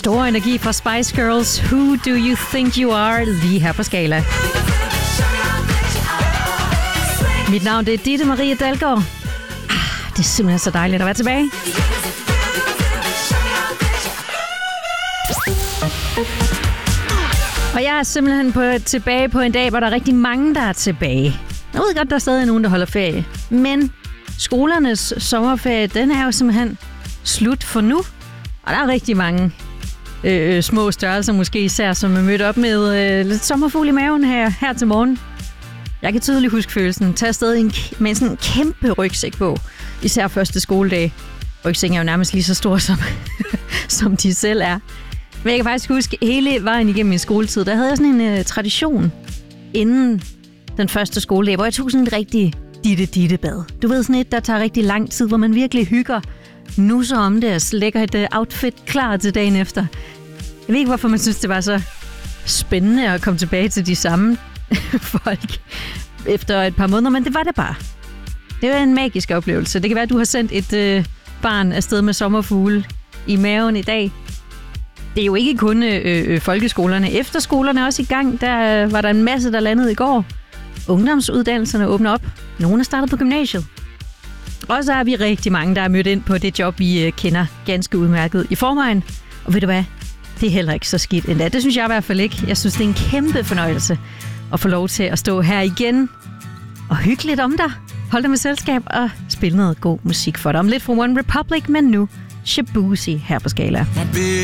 Stor energi fra Spice Girls. Who do you think you are? Lige her på Skala. Mit navn det er Ditte Marie Dalgaard. Det er simpelthen så dejligt at være tilbage. Og jeg er simpelthen tilbage på en dag, hvor der er rigtig mange, der er tilbage. Jeg ved godt, der er stadig nogen, der holder ferie. Men skolernes sommerferie, den er jo simpelthen slut for nu. Og der er rigtig mange små størrelser, måske især, som er mødt op med lidt sommerfugl i maven her til morgen. Jeg kan tydeligt huske følelsen. Tag afsted med sådan en kæmpe rygsæk på. Især første skoledag. Rygsækken er jo nærmest lige så stor, som de selv er. Men jeg kan faktisk huske, hele vejen igennem min skoletid, der havde jeg sådan en tradition inden den første skoledag, hvor jeg tog sådan et rigtig ditte-bad. Du ved, sådan et, der tager rigtig lang tid, hvor man virkelig hygger, nusser om det og lægger et outfit klar til dagen efter. Jeg ved ikke, hvorfor man synes, det var så spændende at komme tilbage til de samme folk efter et par måneder, men det var det bare. Det var en magisk oplevelse. Det kan være, at du har sendt et barn afsted med sommerfugle i maven i dag. Det er jo ikke kun folkeskolerne. Efterskolerne er også i gang. Der var der en masse, der landede i går. Ungdomsuddannelserne åbner op. Nogle er startet på gymnasiet. Og så er vi rigtig mange, der er mødt ind på det job, vi kender ganske udmærket i forvejen. Og ved du hvad? Det er heller ikke så skidt endda. Det synes jeg i hvert fald ikke. Jeg synes, det er en kæmpe fornøjelse at få lov til at stå her igen og hygge lidt om dig. Hold dig med selskab og spille noget god musik for dig. Om lidt fra One Republic, men nu Shaboozey her på Skala.